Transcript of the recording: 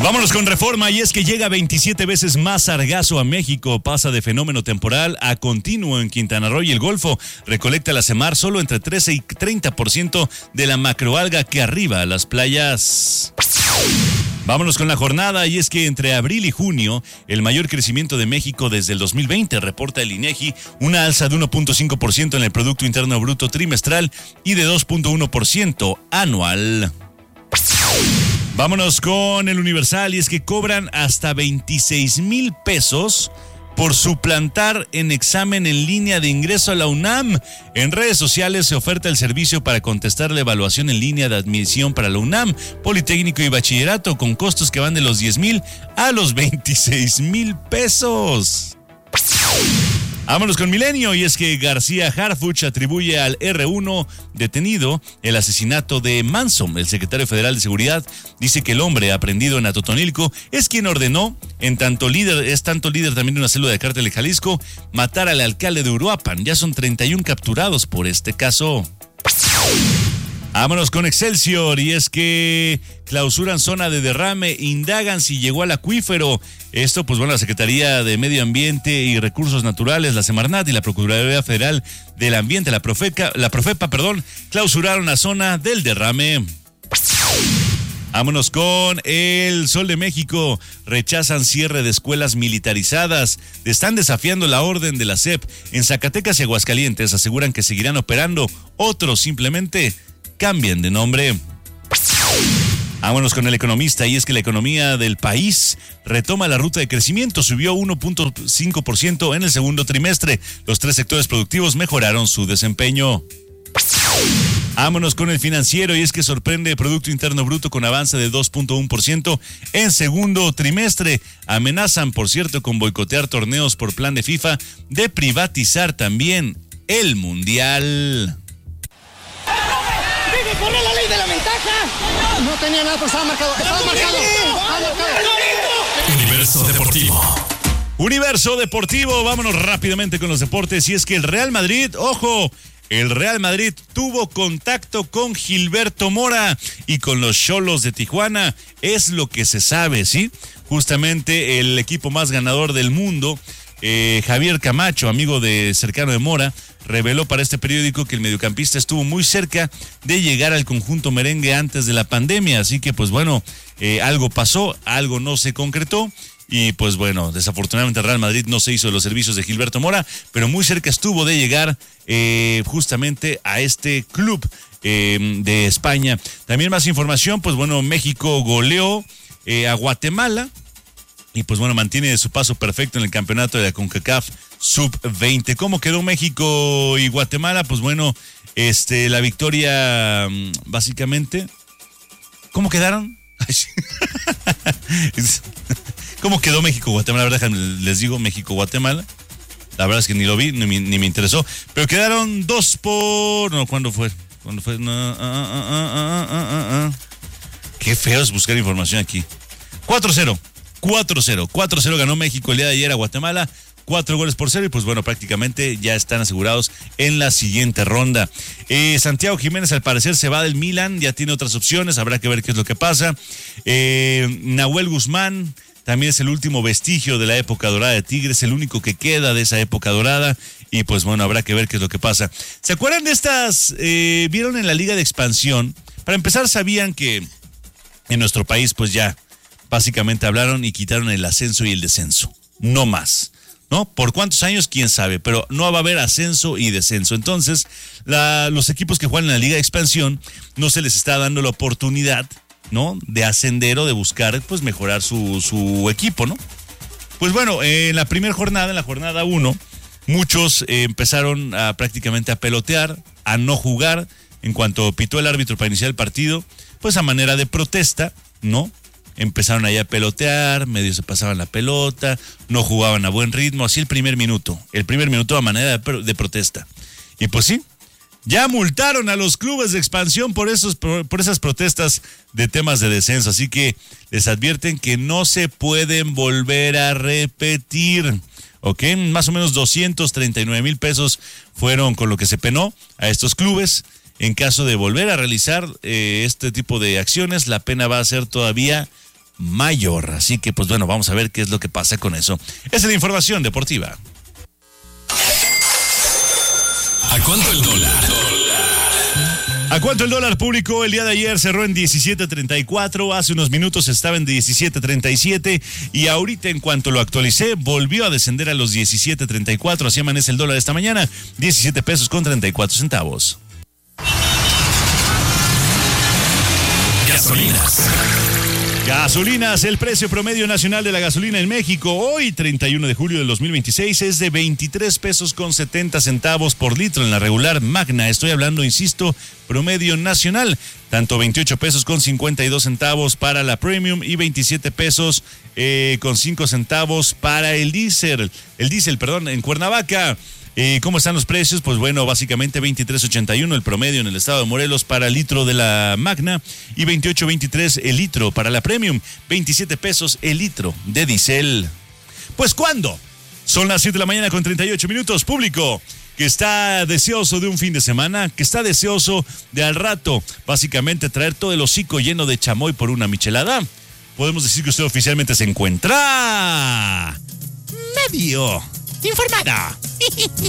Vámonos con Reforma, y es que llega 27 veces más sargazo a México, pasa de fenómeno temporal a continuo en Quintana Roo y el Golfo, recolecta la CEMAR solo entre 13 y 30% de la macroalga que arriba a las playas. Vámonos con la jornada, y es que entre abril y junio, el mayor crecimiento de México desde el 2020, reporta el INEGI, una alza de 1.5% en el Producto Interno Bruto trimestral y de 2.1% anual. Vámonos con el Universal, y es que cobran hasta 26,000 pesos por suplantar en examen en línea de ingreso a la UNAM. En redes sociales se oferta el servicio para contestar la evaluación en línea de admisión para la UNAM, Politécnico y Bachillerato, con costos que van de los 10,000 a los 26,000 pesos. Vámonos con Milenio, y es que García Harfuch atribuye al R1 detenido el asesinato de Manson. El secretario federal de Seguridad dice que el hombre aprendido en Atotonilco es quien ordenó, es tanto líder también de una célula de cártel de Jalisco, matar al alcalde de Uruapan. Ya son 31 capturados por este caso. Vámonos con Excelsior, y es que clausuran zona de derrame, indagan si llegó al acuífero. Esto, pues bueno, la Secretaría de Medio Ambiente y Recursos Naturales, la Semarnat y la Procuraduría Federal del Ambiente, la Profepa, clausuraron la zona del derrame. Vámonos con el Sol de México. Rechazan cierre de escuelas militarizadas. Están desafiando la orden de la SEP. En Zacatecas y Aguascalientes aseguran que seguirán operando. Otros simplemente cambian de nombre. Vámonos con El Economista, y es que la economía del país retoma la ruta de crecimiento, subió 1.5% en el segundo trimestre. Los 3 sectores productivos mejoraron su desempeño. Vámonos con El Financiero, y es que sorprende Producto Interno Bruto con avance de 2.1% en segundo trimestre. Amenazan, por cierto, con boicotear torneos por plan de FIFA, de privatizar también el Mundial. ¡Corre la ley de la ventaja! No tenía nada, pero estaba marcado. Universo Deportivo, vámonos rápidamente con los deportes, y es que el Real Madrid, ¡ojo! El Real Madrid tuvo contacto con Gilberto Mora y con los Xolos de Tijuana, es lo que se sabe, ¿sí? Justamente el equipo más ganador del mundo, Javier Camacho, amigo cercano de Mora, reveló para este periódico que el mediocampista estuvo muy cerca de llegar al conjunto merengue antes de la pandemia, así que pues bueno, algo pasó, algo no se concretó, y pues bueno, desafortunadamente el Real Madrid no se hizo de los servicios de Gilberto Mora, pero muy cerca estuvo de llegar justamente a este club de España. También más información, pues bueno, México goleó a Guatemala, y pues bueno, mantiene su paso perfecto en el campeonato de la CONCACAF Sub-20. ¿Cómo quedó México y Guatemala? Pues bueno, la victoria, básicamente, ¿cómo quedaron? ¿Cómo quedó México-Guatemala? La verdad, les digo México-Guatemala. La verdad es que ni lo vi, ni me interesó. Pero quedaron 2-0. No, ¿cuándo fue? No, Qué feo es buscar información aquí. 4-0 ganó México el día de ayer a Guatemala. 4-0, y pues bueno, prácticamente ya están asegurados en la siguiente ronda. Santiago Jiménez al parecer se va del Milan, ya tiene otras opciones, habrá que ver qué es lo que pasa. Nahuel Guzmán también es el último vestigio de la época dorada de Tigres, el único que queda de esa época dorada, y pues bueno, habrá que ver qué es lo que pasa. ¿Se acuerdan de estas? ¿Vieron en la Liga de Expansión? Para empezar, sabían que en nuestro país pues ya básicamente hablaron y quitaron el ascenso y el descenso, no más, ¿no? ¿Por cuántos años? Quién sabe, pero no va a haber ascenso y descenso. Entonces, los equipos que juegan en la Liga de Expansión no se les está dando la oportunidad, ¿no?, de ascender o de buscar, pues, mejorar su equipo, ¿no? Pues bueno, en la primera jornada, en la jornada 1, muchos empezaron prácticamente a pelotear, a no jugar. En cuanto pitó el árbitro para iniciar el partido, pues a manera de protesta, ¿no?, empezaron ahí a pelotear, medio se pasaban la pelota, no jugaban a buen ritmo, así el primer minuto a manera de protesta. Y pues sí, ya multaron a los clubes de expansión por esas protestas de temas de descenso, así que les advierten que no se pueden volver a repetir, ¿ok? Más o menos 239,000 pesos fueron con lo que se penó a estos clubes. En caso de volver a realizar este tipo de acciones, la pena va a ser todavía mayor. Así que, pues bueno, vamos a ver qué es lo que pasa con eso. Esa es la información deportiva. ¿A cuánto el dólar? ¿A cuánto el dólar público? El día de ayer cerró en 17.34, hace unos minutos estaba en 17.37 y ahorita en cuanto lo actualicé volvió a descender a los 17.34, así amanece el dólar esta mañana, 17 pesos con 34 centavos. Gasolinas, el precio promedio nacional de la gasolina en México hoy, 31 de julio del 2026, es de 23 pesos con 70 centavos por litro en la regular magna. Estoy hablando, insisto, promedio nacional. Tanto 28 pesos con 52 centavos para la premium y 27 pesos con 5 centavos para el diésel. En Cuernavaca. ¿Cómo están los precios? Pues bueno, básicamente 23.81 el promedio en el estado de Morelos para el litro de la Magna y 28.23 el litro para la Premium, 27 pesos el litro de diésel. Pues ¿cuándo? Son las 7 de la mañana con 38 minutos, público que está deseoso de un fin de semana, que está deseoso de al rato, básicamente traer todo el hocico lleno de chamoy por una michelada. Podemos decir que usted oficialmente se encuentra medio informada.